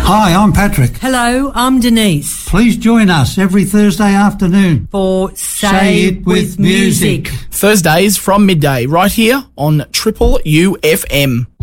Hi, I'm Patrick. Hello, I'm Denise. Please join us every Thursday afternoon For Say It With Music. Thursdays from midday, right here on Triple UFM.